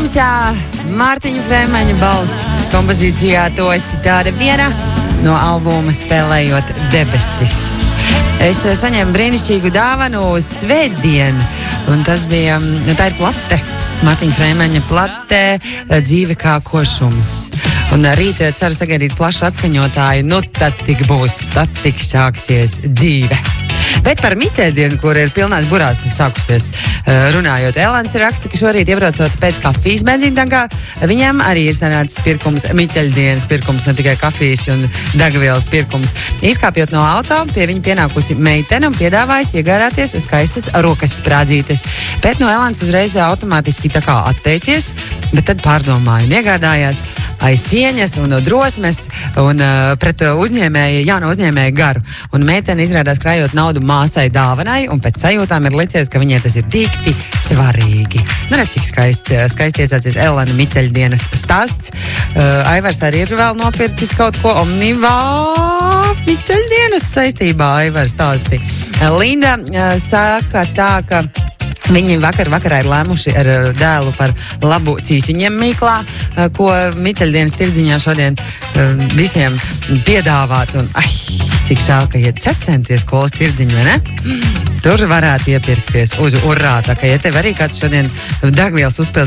Tumsā Mārtiņa Frēmaņa balss kompozīcijā Tu esi tāda viena no albuma Spēlējot debesis. Es saņēmu brīnišķīgu dāvanu uz svētdienu, un tā ir plate. Mārtiņa Frēmaņa plate Dzīve kā košums. Un rīt ceru sagaidīt plašu atskaņotāju, nu tad tik būs, tad tik sāksies dzīve. Bet par Miteļdienu, kur ir pilnās burās sākusies runājot, Elāns raksta, ka šorīt iebraucot pēc kafijas benzīntankā, viņam arī ir sanācis pirkums, Miteļdienas pirkums, ne tikai kafijas un degvielas pirkums. Izkāpjot no auto, pie viņa pienākusi meitene un piedāvājas iegādāties skaistas rokas sprādzītes. Bet no Elāns uzreiz automātiski tā kā atteicies, bet tad pārdomāja un iegādājās aiz cieņas un drosmes un pret uzņēmēju, jaunu uzņēmēju garu. Un meitene izrādās krājot naudu māsai dāvanai, un pēc sajūtām ir licies, ka viņai tas ir dikti svarīgi. Nu, redz, cik skaisti iesācies Elana Miteļdienas stāsts. Aivars arī ir vēl nopircis kaut ko Omnivā Miteļdienas saistībā, Aivars stāsti. Linda saka tā, ka viņi vakarā ir lēmuši ar dēlu par labu cīsiņiem mīklā, ko Miteļdienas tirdziņā šodien visiem piedāvāt. Un, cik žēl, ka iet secenties skolas tirdziņu, vai ne? Tur varētu iepirkties uz urā. Tā kā, ja tev arī kāds šodien degvielas uzpils